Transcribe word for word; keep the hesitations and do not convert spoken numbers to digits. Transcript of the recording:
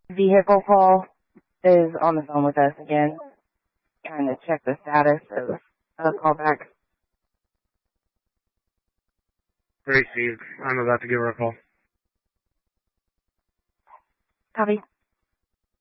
vehicle call is on the phone with us again, trying to check the status of a callback. Received. I'm about to give her a call. Copy.